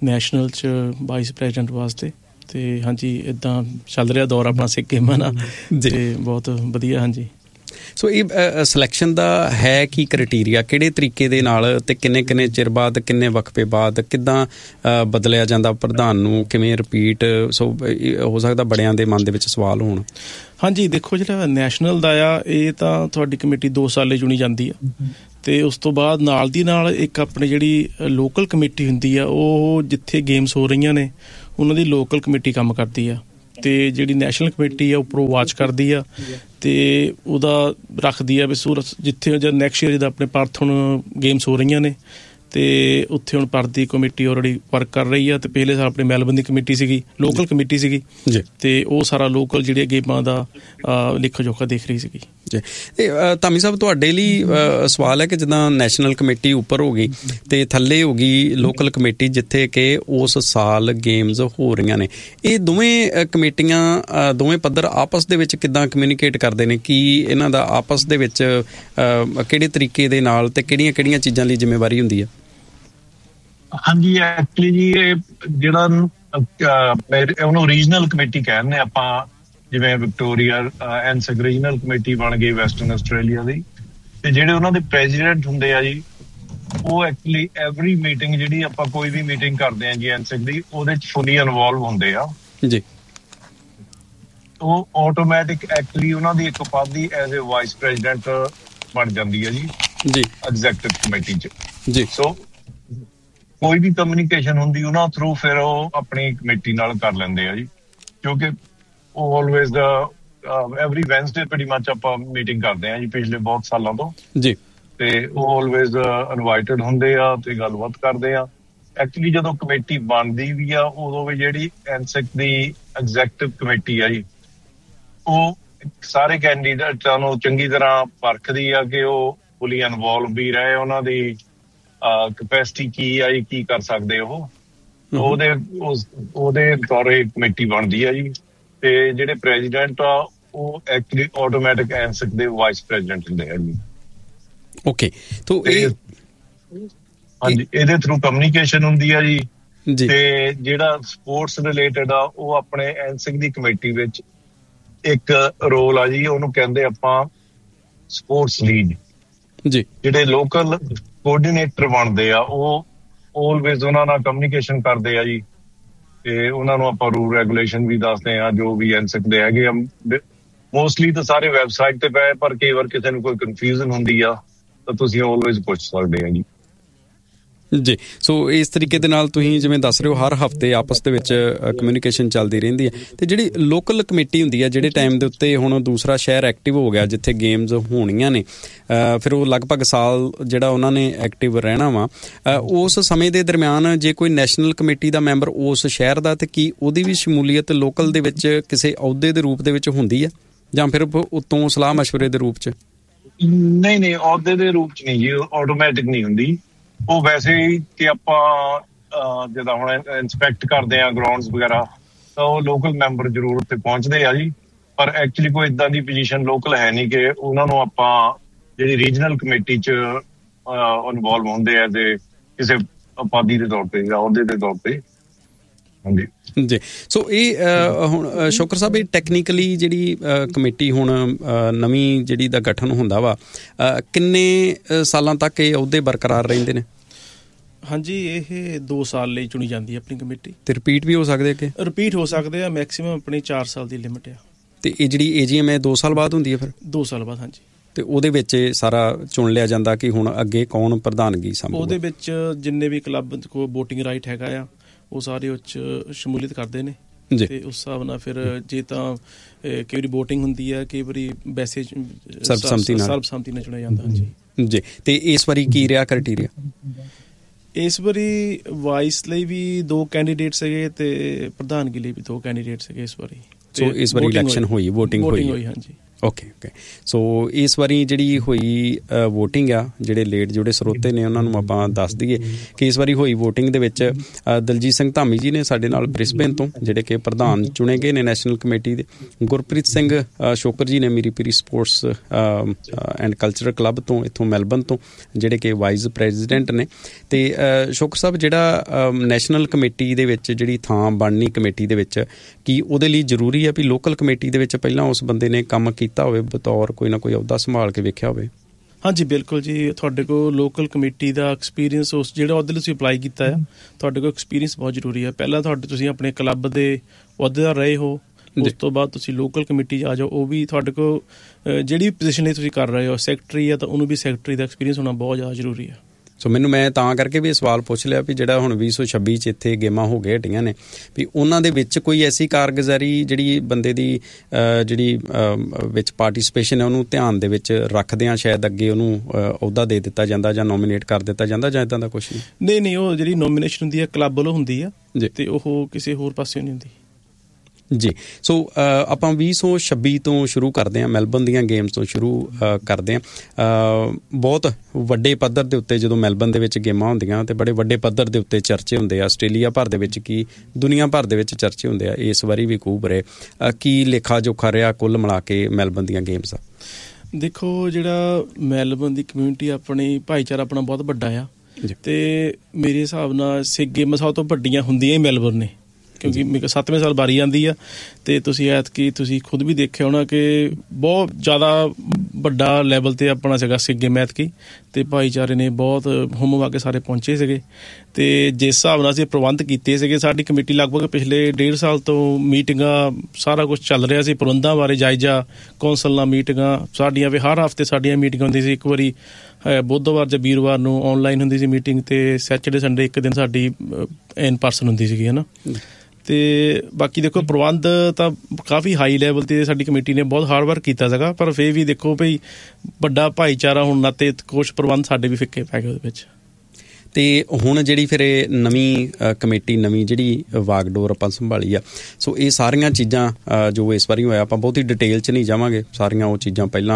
ਨੈਸ਼ਨਲ 'ਚ ਵਾਈਸ ਪ੍ਰੈਜ਼ੀਡੈਂਟ ਵਾਸਤੇ। ਅਤੇ ਹਾਂਜੀ ਇੱਦਾਂ ਚੱਲ ਰਿਹਾ ਦੌਰ ਆਪਣਾ ਸਿੱਖ ਗੇਮਾਂ ਨਾਲ ਅਤੇ ਬਹੁਤ ਵਧੀਆ। ਹਾਂਜੀ ਸੋ ਇਹ ਸਿਲੈਕਸ਼ਨ ਦਾ ਹੈ ਕੀ ਕ੍ਰਾਈਟੀਰੀਆ, ਕਿਹੜੇ ਤਰੀਕੇ ਦੇ ਨਾਲ ਅਤੇ ਕਿੰਨੇ ਚਿਰ ਬਾਅਦ, ਕਿੰਨੇ ਵਕਫੇ ਬਾਅਦ ਕਿੱਦਾਂ ਬਦਲਿਆ ਜਾਂਦਾ ਪ੍ਰਧਾਨ ਨੂੰ, ਕਿਵੇਂ ਰਿਪੀਟ? ਸੋ ਹੋ ਸਕਦਾ ਬੜਿਆਂ ਦੇ ਮਨ ਦੇ ਵਿੱਚ ਸਵਾਲ ਹੋਣ। ਹਾਂਜੀ ਦੇਖੋ, ਜਿਹੜਾ ਨੈਸ਼ਨਲ ਦਾ ਆ ਇਹ ਤਾਂ ਤੁਹਾਡੀ ਕਮੇਟੀ 2 ਸਾਲ ਲਈ ਚੁਣੀ ਜਾਂਦੀ ਆ ਅਤੇ ਉਸ ਤੋਂ ਬਾਅਦ ਨਾਲ ਦੀ ਨਾਲ ਇੱਕ ਆਪਣੀ ਜਿਹੜੀ ਲੋਕਲ ਕਮੇਟੀ ਹੁੰਦੀ ਆ, ਉਹ ਜਿੱਥੇ ਗੇਮਸ ਹੋ ਰਹੀਆਂ ਨੇ ਉਹਨਾਂ ਦੀ ਲੋਕਲ ਕਮੇਟੀ ਕੰਮ ਕਰਦੀ ਆ ਅਤੇ ਜਿਹੜੀ ਨੈਸ਼ਨਲ ਕਮੇਟੀ ਆ ਉੱਪਰੋਂ ਵਾਚ ਕਰਦੀ ਆ ਅਤੇ ਉਹਦਾ ਰੱਖਦੀ ਆ ਵੀ ਸੂਰਤ ਜਿੱਥੇ ਜਦ ਨੈਕਸਟ ਈਅਰ ਜਿੱਦਾਂ ਆਪਣੇ ਪਰਥ ਹੁਣ ਗੇਮਸ ਹੋ ਰਹੀਆਂ ਨੇ ਅਤੇ ਉੱਥੇ ਹੁਣ ਪਰਥ ਦੀ ਕਮੇਟੀ ਆਲਰੇਡੀ ਵਰਕ ਕਰ ਰਹੀ ਆ ਅਤੇ ਪਹਿਲੇ ਸਾਲ ਆਪਣੇ ਮੈਲਬਨ ਦੀ ਕਮੇਟੀ ਸੀਗੀ, ਲੋਕਲ ਕਮੇਟੀ ਸੀਗੀ ਜੀ, ਅਤੇ ਉਹ ਸਾਰਾ ਲੋਕਲ ਜਿਹੜੀਆਂ ਗੇਮਾਂ ਦਾ ਲੇਖਾ ਜੋਖਾ ਦੇਖ ਰਹੀ ਸੀਗੀ ਜੀ। ਅਤੇ ਧਾਮੀ ਸਾਹਿਬ ਤੁਹਾਡੇ ਲਈ ਸਵਾਲ ਹੈ ਕਿ ਜਿੱਦਾਂ ਨੈਸ਼ਨਲ ਕਮੇਟੀ ਉੱਪਰ ਹੋ ਗਈ ਅਤੇ ਥੱਲੇ ਹੋ ਗਈ ਲੋਕਲ ਕਮੇਟੀ ਜਿੱਥੇ ਕਿ ਉਸ ਸਾਲ ਗੇਮਸ ਹੋ ਰਹੀਆਂ ਨੇ, ਇਹ ਦੋਵੇਂ ਕਮੇਟੀਆਂ ਦੋਵੇਂ ਪੱਧਰ ਆਪਸ ਦੇ ਵਿੱਚ ਕਿੱਦਾਂ ਕਮਿਊਨੀਕੇਟ ਕਰਦੇ ਨੇ? ਕੀ ਇਹਨਾਂ ਦਾ ਆਪਸ ਦੇ ਵਿੱਚ ਕਿਹੜੇ ਤਰੀਕੇ ਦੇ ਨਾਲ ਅਤੇ ਕਿਹੜੀਆਂ ਚੀਜ਼ਾਂ ਲਈ ਜ਼ਿੰਮੇਵਾਰੀ ਹੁੰਦੀ ਹੈ? ਹਾਂਜੀ ਐਕਚੁਅਲੀ ਜੀ ਇਹ ਜਿਹੜਾ ਉਹਨੂੰ ਰੀਜਨਲ ਕਮੇਟੀ ਕਹਿੰਦੇ ਆਪਾਂ, ਜਿਵੇਂ ਵਿਕਟੋਰੀਆ ਐਨਸਕ ਰੀਜਨਲ ਕਮੇਟੀ ਬਣ ਗਈ ਵੈਸਟਰਨ ਆਸਟ੍ਰੇਲੀਆ ਦੀ, ਤੇ ਜਿਹੜੇ ਉਹਨਾਂ ਦੇ ਪ੍ਰੈਜ਼ੀਡੈਂਟ ਹੁੰਦੇ ਆ ਜੀ, ਉਹ ਐਕਚੁਅਲੀ ਐਵਰੀ ਮੀਟਿੰਗ ਜਿਹੜੀ ਆਪਾਂ ਕੋਈ ਵੀ ਮੀਟਿੰਗ ਕਰਦੇ ਆ ਜੀ ਐਨਸਕ ਦੀ, ਉਹਦੇ ਚ ਫੁੱਲੀ ਇਨਵੋਲਵ ਹੁੰਦੇ ਆ ਜੀ। ਉਹ ਆਟੋਮੈਟਿਕ ਐਕਚੁਅਲੀ ਉਹਨਾਂ ਦੀ ਇੱਕ ਉਪਾਧੀ ਐਜ਼ ਏ ਵਾਈਸ ਪ੍ਰੈਜ਼ੀਡੈਂਟ ਬਣ ਜਾਂਦੀ ਹੈ ਜੀ ਐਗਜ਼ੈਕਟਿਵ ਕਮੇਟੀ ਚ ਜੀ। ਸੋ ਕੋਈ ਵੀ ਕਮਿਊਨੀਕੇਸ਼ਨ ਹੁੰਦੀ ਉਹਨਾਂ ਥਰੂ ਫਿਰ ਉਹ ਆਪਣੀ ਕਮੇਟੀ ਨਾਲ ਕਰ ਲੈਂਦੇ ਆ ਜੀ, ਕਿਉਂਕਿ ਉਹ always every Wednesday pretty much ਆਪਾਂ ਮੀਟਿੰਗ ਕਰਦੇ ਆ ਜੀ ਪਿਛਲੇ ਬਹੁਤ ਸਾਲਾਂ ਤੋਂ ਜੀ, ਤੇ ਉਹ ਆਲਵੇਜ਼ ਇਨਵਾਈਟਡ ਹੁੰਦੇ ਆ ਤੇ ਗੱਲਬਾਤ ਕਰਦੇ ਆ। ਐਕਚੁਅਲੀ ਜਦੋਂ ਕਮੇਟੀ ਬਣਦੀ ਵੀ ਆ ਉਦੋਂ ਵੀ ਜਿਹੜੀ ਐਨਸੈਕ ਦੀ ਐਗਜ਼ੈਕਟਿਵ ਕਮੇਟੀ ਆ ਜੀ, ਉਹ ਸਾਰੇ ਕੈਂਡੀਡੇਟਾਂ ਨੂੰ ਚੰਗੀ ਤਰ੍ਹਾਂ ਪਰਖਦੀ ਆ ਕਿ ਉਹ ਫੁੱਲੀ ਇਨਵੋਲਵ ਵੀ ਰਹੇ, ਉਹਨਾਂ ਦੀ ਕਪੈਸਿਟੀ ਕੀ ਆ ਜੀ, ਕੀ ਕਰ ਸਕਦੇ ਉਹ, ਉਹਦੇ ਦੌਰੇ ਕਮੇਟੀ ਬਣਦੀ ਆ ਜੀ। ਤੇ ਜਿਹੜੇ ਪ੍ਰੈਜ਼ੀਡੈਂਟ ਆ ਉਹ ਐਕਚੁਅਲੀ ਆਟੋਮੈਟਿਕ ਐਨਸੈਕ ਦੇ ਵਾਈਸ ਪ੍ਰੈਜ਼ੀਡੈਂਟ ਹੁੰਦੇ ਆ ਜੀ। ਓਕੇ, ਹਾਂਜੀ ਇਹਦੇ ਥਰੂ ਕਮਿਊਨੀਕੇਸ਼ਨ ਹੁੰਦੀ ਆ ਜੀ। ਤੇ ਜਿਹੜਾ ਸਪੋਰਟਸ ਰਿਲੇਟਡ ਆ ਉਹ ਆਪਣੇ ਐਨਸੈਕ ਦੀ ਕਮੇਟੀ ਵਿੱਚ ਇੱਕ ਰੋਲ ਆ ਜੀ, ਉਹਨੂੰ ਕਹਿੰਦੇ ਆਪਾਂ ਸਪੋਰਟਸ ਲੀਡ ਜੀ। ਜਿਹੜੇ ਲੋਕਲ ਕੋਆਰਡੀਨੇਟਰ ਬਣਦੇ ਆ ਉਹ ਆਲਵੇਜ਼ ਉਹਨਾਂ ਨਾਲ ਕਮਿਊਨੀਕੇਸ਼ਨ ਕਰਦੇ ਆ ਜੀ, ਤੇ ਉਹਨਾਂ ਨੂੰ ਆਪਾਂ ਰੂਲ ਰੈਗੂਲੇਸ਼ਨ ਵੀ ਦੱਸਦੇ ਆ ਜੋ ਵੀ ਐਨਸੈਕ ਦੇ ਹੈਗੇ ਆ। ਮੋਸਟਲੀ ਤਾਂ ਸਾਰੇ ਵੈਬਸਾਈਟ ਤੇ ਪਏ, ਪਰ ਕਈ ਵਾਰ ਕਿਸੇ ਨੂੰ ਕੋਈ ਕਨਫਿਊਜ਼ਨ ਹੁੰਦੀ ਆ ਤਾਂ ਤੁਸੀਂ ਆਲਵੇਜ਼ ਪੁੱਛ ਸਕਦੇ ਆ ਜੀ। ਜੀ, ਸੋ ਇਸ ਤਰੀਕੇ ਦੇ ਨਾਲ ਤੁਸੀਂ ਜਿਵੇਂ ਦੱਸ ਰਹੇ ਹੋ ਹਰ ਹਫ਼ਤੇ ਆਪਸ ਦੇ ਵਿੱਚ ਕਮਿਊਨੀਕੇਸ਼ਨ ਚੱਲਦੀ ਰਹਿੰਦੀ ਹੈ। ਅਤੇ ਜਿਹੜੀ ਲੋਕਲ ਕਮੇਟੀ ਹੁੰਦੀ ਹੈ, ਜਿਹੜੇ ਟਾਈਮ ਦੇ ਉੱਤੇ ਹੁਣ ਦੂਸਰਾ ਸ਼ਹਿਰ ਐਕਟਿਵ ਹੋ ਗਿਆ ਜਿੱਥੇ ਗੇਮਸ ਹੋਣੀਆਂ ਨੇ, ਫਿਰ ਉਹ ਲਗਭਗ ਸਾਲ ਜਿਹੜਾ ਉਹਨਾਂ ਨੇ ਐਕਟਿਵ ਰਹਿਣਾ ਵਾ, ਉਸ ਸਮੇਂ ਦੇ ਦਰਮਿਆਨ ਜੇ ਕੋਈ ਨੈਸ਼ਨਲ ਕਮੇਟੀ ਦਾ ਮੈਂਬਰ ਉਸ ਸ਼ਹਿਰ ਦਾ, ਅਤੇ ਕੀ ਉਹਦੀ ਵੀ ਸ਼ਮੂਲੀਅਤ ਲੋਕਲ ਦੇ ਵਿੱਚ ਕਿਸੇ ਅਹੁਦੇ ਦੇ ਰੂਪ ਦੇ ਵਿੱਚ ਹੁੰਦੀ ਹੈ ਜਾਂ ਫਿਰ ਉੱਤੋਂ ਸਲਾਹ ਮਸ਼ਵਰੇ ਦੇ ਰੂਪ 'ਚ? ਨਹੀਂ, ਅਹੁਦੇ ਦੇ ਰੂਪ 'ਚ ਨਹੀਂ ਜੀ, ਆਟੋਮੈਟਿਕ ਨਹੀਂ ਹੁੰਦੀ ਉਹ। ਵੈਸੇ ਹੀ ਕਿ ਆਪਾਂ ਜਿੱਦਾਂ ਹੁਣ ਇੰਸਪੈਕਟ ਕਰਦੇ ਆ ਗਰਾਊਂਡਸ ਵਗੈਰਾ, ਤਾਂ ਉਹ ਲੋਕਲ ਮੈਂਬਰ ਜ਼ਰੂਰ ਉੱਥੇ ਪਹੁੰਚਦੇ ਆ ਜੀ, ਪਰ ਐਕਚੁਅਲੀ ਕੋਈ ਏਦਾਂ ਦੀ ਪੋਜੀਸ਼ਨ ਲੋਕਲ ਹੈ ਨਹੀਂ ਕਿ ਉਹਨਾਂ ਨੂੰ ਆਪਾਂ ਜਿਹੜੀ ਰੀਜਨਲ ਕਮੇਟੀ 'ਚ ਇਨਵੋਲਵ ਹੁੰਦੇ ਆ ਤੇ ਕਿਸੇ ਉਪਾਧੀ ਦੇ ਤੌਰ ਤੇ ਜਾਂ ਅਹੁਦੇ ਦੇ ਤੌਰ ਤੇ। ਹਾਂਜੀ ਜੀ, ਸੋ ਇਹ ਹੁਣ ਸ਼ੋਕਰ ਸਾਹਿਬ, ਇਹ ਟੈਕਨੀਕਲੀ ਜਿਹੜੀ ਕਮੇਟੀ ਹੁਣ ਨਵੀਂ ਜਿਹੜੀ ਦਾ ਗਠਨ ਹੁੰਦਾ ਵਾ, ਕਿੰਨੇ ਸਾਲਾਂ ਤੱਕ ਇਹ ਅਹੁਦੇ ਬਰਕਰਾਰ ਰਹਿੰਦੇ ਨੇ? ਹਾਂਜੀ, ਇਹ 2 ਸਾਲ ਲਈ ਚੁਣੀ ਜਾਂਦੀ ਹੈ ਆਪਣੀ ਕਮੇਟੀ। ਤੇ ਰਿਪੀਟ ਵੀ ਹੋ ਸਕਦੇ ਕਿ? ਰਿਪੀਟ ਹੋ ਸਕਦੇ ਆ, ਮੈਕਸੀਮਮ ਆਪਣੀ 4 ਸਾਲ ਦੀ ਲਿਮਿਟ ਆ। ਤੇ ਇਹ ਜਿਹੜੀ AGM ਹੈ 2 ਸਾਲ ਬਾਅਦ ਹੁੰਦੀ ਹੈ? ਫਿਰ 2 ਸਾਲ ਬਾਅਦ ਹਾਂਜੀ। ਤੇ ਉਹਦੇ ਵਿੱਚ ਸਾਰਾ ਚੁਣ ਲਿਆ ਜਾਂਦਾ ਕਿ ਹੁਣ ਅੱਗੇ ਕੌਣ ਪ੍ਰਧਾਨਗੀ ਸੰਭਾਲੂਗਾ? ਉਹਦੇ ਵਿੱਚ ਜਿੰਨੇ ਵੀ ਕਲੱਬ ਕੋਲ ਵੋਟਿੰਗ ਰਾਈਟ ਹੈਗਾ ਆ ਉਹ ਸਾਰੇ ਉਹ 'ਚ ਸ਼ਮੂਲੀਅਤ ਕਰਦੇ ਨੇ, ਤੇ ਉਸ ਹਿਸਾਬ ਨਾਲ ਫਿਰ ਜੇ ਤਾਂ ਕਈ ਵਾਰੀ ਵੋਟਿੰਗ ਹੁੰਦੀ ਹੈ, ਕਈ ਵਾਰੀ ਵੈਸੇ ਸਰਬਸੰਮਤੀ ਨਾਲ ਚੁਣਿਆ ਜਾਂਦਾ। ਹਾਂਜੀ ਜੀ, ਤੇ ਇਸ ਵਾਰੀ ਕੀ ਰਿਹਾ ਕ੍ਰਾਈਟੇਰੀਆ? ਇਸ ਵਾਰੀ ਵਾਈਸ ਲਈ ਵੀ 2 ਕੈਂਡੀਡੇਟ ਸੀਗੇ ਤੇ ਪ੍ਰਧਾਨਗੀ ਲਈ ਵੀ 2 ਕੈਂਡੀਡੇਟ ਸੀਗੇ ਇਸ ਵਾਰੀ। ਸੋ ਇਸ ਵਾਰੀ ਇਲੈਕਸ਼ਨ ਹੋਈ, ਵੋਟਿੰਗ ਹੋਈ? ਹਾਂਜੀ। ਓਕੇ ਸੋ ਇਸ ਵਾਰੀ ਜਿਹੜੀ ਹੋਈ ਵੋਟਿੰਗ ਆ, ਜਿਹੜੇ ਲੇਟ ਜਿਹੜੇ ਸਰੋਤੇ ਨੇ ਉਹਨਾਂ ਨੂੰ ਆਪਾਂ ਦੱਸ ਦਈਏ ਕਿ ਇਸ ਵਾਰੀ ਹੋਈ ਵੋਟਿੰਗ ਦੇ ਵਿੱਚ ਦਲਜੀਤ ਸਿੰਘ ਧਾਮੀ ਜੀ ਨੇ ਸਾਡੇ ਨਾਲ ਬ੍ਰਿਸਬੇਨ ਤੋਂ, ਜਿਹੜੇ ਕਿ ਪ੍ਰਧਾਨ ਚੁਣੇ ਗਏ ਨੇ ਨੈਸ਼ਨਲ ਕਮੇਟੀ ਦੇ। ਗੁਰਪ੍ਰੀਤ ਸਿੰਘ ਸ਼ੋਕਰ ਜੀ ਨੇ Miri Piri sports and cultural club ਤੋਂ, ਇੱਥੋਂ ਮੈਲਬਨ ਤੋਂ, ਜਿਹੜੇ ਕਿ ਵਾਈਸ ਪ੍ਰੈਜ਼ੀਡੈਂਟ ਨੇ। ਅਤੇ ਸ਼ੋਕਰ ਸਾਹਿਬ, ਜਿਹੜਾ ਨੈਸ਼ਨਲ ਕਮੇਟੀ ਦੇ ਵਿੱਚ ਜਿਹੜੀ ਥਾਂ ਬਣਨੀ ਕਮੇਟੀ ਦੇ ਵਿੱਚ, ਕੀ ਉਹਦੇ ਲਈ ਜ਼ਰੂਰੀ ਹੈ ਵੀ ਲੋਕਲ ਕਮੇਟੀ ਦੇ ਵਿੱਚ ਪਹਿਲਾਂ ਉਸ ਬੰਦੇ ਨੇ ਕੰਮ ਕੀਤਾ ਹੋਵੇ, ਬਤੌਰ ਕੋਈ ਨਾ ਕੋਈ ਅਹੁਦਾ ਸੰਭਾਲ ਕੇ ਵੇਖਿਆ ਹੋਵੇ? ਹਾਂਜੀ ਬਿਲਕੁਲ ਜੀ, ਤੁਹਾਡੇ ਕੋਲ ਲੋਕਲ ਕਮੇਟੀ ਦਾ ਐਕਸਪੀਰੀਅੰਸ, ਉਸ ਜਿਹੜੇ ਅਹੁਦੇ ਲਈ ਤੁਸੀਂ ਅਪਲਾਈ ਕੀਤਾ ਆ, ਤੁਹਾਡੇ ਕੋਲ ਐਕਸਪੀਰੀਅੰਸ ਬਹੁਤ ਜ਼ਰੂਰੀ ਹੈ। ਪਹਿਲਾਂ ਤੁਸੀਂ ਆਪਣੇ ਕਲੱਬ ਦੇ ਅਹੁਦੇਦਾਰ ਰਹੇ ਹੋ, ਉਸ ਤੋਂ ਬਾਅਦ ਤੁਸੀਂ ਲੋਕਲ ਕਮੇਟੀ 'ਚ ਆ ਜਾਓ। ਉਹ ਵੀ ਤੁਹਾਡੇ ਕੋਲ ਜਿਹੜੀ ਪੋਜੀਸ਼ਨ ਲਈ ਤੁਸੀਂ ਕਰ ਰਹੇ ਹੋ, ਸੈਕਟਰੀ ਆ ਤਾਂ ਉਹਨੂੰ ਵੀ ਸੈਕਟਰੀ ਦਾ ਐਕਸਪੀਰੀਅੰਸ ਹੋਣਾ ਬਹੁਤ ਜ਼ਿਆਦਾ ਜ਼ਰੂਰੀ ਹੈ। ਸੋ ਮੈਂ ਤਾਂ ਕਰਕੇ ਵੀ ਇਹ ਸਵਾਲ ਪੁੱਛ ਲਿਆ ਵੀ ਜਿਹੜਾ ਹੁਣ 2026 'ਚ ਇੱਥੇ ਗੇਮਾਂ ਹੋ ਕੇ ਹਟੀਆਂ ਨੇ, ਵੀ ਉਹਨਾਂ ਦੇ ਵਿੱਚ ਕੋਈ ਐਸੀ ਕਾਰਗੁਜ਼ਾਰੀ ਜਿਹੜੀ ਬੰਦੇ ਦੀ ਜਿਹੜੀ ਵਿੱਚ ਪਾਰਟੀਸਪੇਸ਼ਨ ਹੈ ਉਹਨੂੰ ਧਿਆਨ ਦੇ ਵਿੱਚ ਰੱਖਦਿਆਂ ਸ਼ਾਇਦ ਅੱਗੇ ਉਹਨੂੰ ਅਹੁਦਾ ਦੇ ਦਿੱਤਾ ਜਾਂਦਾ ਜਾਂ ਨੋਮੀਨੇਟ ਕਰ ਦਿੱਤਾ ਜਾਂਦਾ, ਜਾਂ ਇੱਦਾਂ ਦਾ ਕੁਛ ਨਹੀਂ, ਉਹ ਜਿਹੜੀ ਨੋਮੀਨੇਸ਼ਨ ਹੁੰਦੀ ਹੈ ਕਲੱਬ ਵੱਲੋਂ ਹੁੰਦੀ ਆ ਤੇ ਉਹ ਕਿਸੇ ਹੋਰ ਪਾਸੇ ਨਹੀਂ ਹੁੰਦੀ ਜੀ। ਸੋ ਆਪਾਂ 2026 ਤੋਂ ਸ਼ੁਰੂ ਕਰਦੇ ਹਾਂ, ਮੈਲਬਨ ਦੀਆਂ ਗੇਮਸ ਤੋਂ ਸ਼ੁਰੂ ਕਰਦੇ ਹਾਂ। ਬਹੁਤ ਵੱਡੇ ਪੱਧਰ ਦੇ ਉੱਤੇ ਜਦੋਂ ਮੈਲਬਨ ਦੇ ਵਿੱਚ ਗੇਮਾਂ ਹੁੰਦੀਆਂ ਤੇ ਬੜੇ ਵੱਡੇ ਪੱਧਰ ਦੇ ਉੱਤੇ ਚਰਚੇ ਹੁੰਦੇ ਆ, ਆਸਟ੍ਰੇਲੀਆ ਭਰ ਦੇ ਵਿੱਚ ਕੀ ਦੁਨੀਆ ਭਰ ਦੇ ਵਿੱਚ ਚਰਚੇ ਹੁੰਦੇ ਆ। ਇਸ ਵਾਰੀ ਵੀ ਖੂਬ ਰਹੇ। ਕੀ ਲੇਖਾ ਜੋਖਾ ਰਿਹਾ ਕੁੱਲ ਮਿਲਾ ਕੇ ਮੈਲਬਨ ਦੀਆਂ ਗੇਮਸ ਦਾ? ਦੇਖੋ, ਜਿਹੜਾ ਮੈਲਬਨ ਦੀ ਕਮਿਊਨਿਟੀ, ਆਪਣੀ ਭਾਈਚਾਰਾ ਆਪਣਾ ਬਹੁਤ ਵੱਡਾ ਆ, ਤੇ ਮੇਰੇ ਹਿਸਾਬ ਨਾਲ ਸਿੱਖ ਗੇਮਾਂ ਸਭ ਤੋਂ ਵੱਡੀਆਂ ਹੁੰਦੀਆਂ ਹੀ ਮੈਲਬਨ ਨੇ, ਕਿਉਂਕਿ 7ਵੇਂ ਸਾਲ ਵਾਰੀ ਆਉਂਦੀ ਆ। ਅਤੇ ਤੁਸੀਂ ਐਤਕੀ ਤੁਸੀਂ ਖੁਦ ਵੀ ਦੇਖਿਆ ਹੋਣਾ ਕਿ ਬਹੁਤ ਜ਼ਿਆਦਾ ਵੱਡਾ ਲੈਵਲ 'ਤੇ ਆਪਣਾ ਸੀਗਾ ਸਿੱਖ ਗੇਮ ਐਤਕੀ, ਅਤੇ ਭਾਈਚਾਰੇ ਨੇ ਬਹੁਤ ਹੁੰਮ ਕੇ ਸਾਰੇ ਪਹੁੰਚੇ ਸੀਗੇ। ਅਤੇ ਜਿਸ ਹਿਸਾਬ ਨਾਲ ਅਸੀਂ ਪ੍ਰਬੰਧ ਕੀਤੇ ਸੀਗੇ, ਸਾਡੀ ਕਮੇਟੀ ਲਗਭਗ ਪਿਛਲੇ 1.5 ਸਾਲ ਤੋਂ ਮੀਟਿੰਗਾਂ, ਸਾਰਾ ਕੁਛ ਚੱਲ ਰਿਹਾ ਸੀ, ਪ੍ਰਬੰਧਾਂ ਬਾਰੇ ਜਾਇਜ਼ਾ, ਕੌਂਸਲ ਨਾਲ ਮੀਟਿੰਗਾਂ ਸਾਡੀਆਂ, ਵੀ ਹਰ ਹਫ਼ਤੇ ਸਾਡੀਆਂ ਮੀਟਿੰਗਾਂ ਹੁੰਦੀਆਂ ਸੀ। ਇੱਕ ਵਾਰੀ ਬੁੱਧਵਾਰ ਜਾਂ ਵੀਰਵਾਰ ਨੂੰ ਔਨਲਾਈਨ ਹੁੰਦੀ ਸੀ ਮੀਟਿੰਗ, ਅਤੇ ਸੈਚਰਡੇ ਸੰਡੇ ਇੱਕ ਦਿਨ ਸਾਡੀ ਇਨ ਪਰਸਨ ਹੁੰਦੀ ਸੀਗੀ, ਹੈ ਨਾ। ਅਤੇ ਬਾਕੀ ਦੇਖੋ, ਪ੍ਰਬੰਧ ਤਾਂ ਕਾਫੀ ਹਾਈ ਲੈਵਲ 'ਤੇ ਸਾਡੀ ਕਮੇਟੀ ਨੇ ਬਹੁਤ ਹਾਰਡ ਵਰਕ ਕੀਤਾ ਸੀਗਾ, ਪਰ ਫਿਰ ਵੀ ਦੇਖੋ ਭਈ ਵੱਡਾ ਭਾਈਚਾਰਾ ਹੋਣ ਨਾਤੇ ਕੁਛ ਪ੍ਰਬੰਧ ਸਾਡੇ ਵੀ ਫਿੱਕੇ ਪੈ ਗਏ ਉਹਦੇ ਵਿੱਚ। ਅਤੇ ਹੁਣ ਜਿਹੜੀ ਫਿਰ ਇਹ ਨਵੀਂ ਕਮੇਟੀ, ਨਵੀਂ ਜਿਹੜੀ ਵਾਗਡੋਰ ਆਪਾਂ ਸੰਭਾਲੀ ਆ, ਸੋ ਇਹ ਸਾਰੀਆਂ ਚੀਜ਼ਾਂ ਜੋ ਇਸ ਵਾਰੀ ਹੋਇਆ, ਆਪਾਂ ਬਹੁਤੀ ਡਿਟੇਲ 'ਚ ਨਹੀਂ ਜਾਵਾਂਗੇ। ਸਾਰੀਆਂ ਉਹ ਚੀਜ਼ਾਂ ਪਹਿਲਾਂ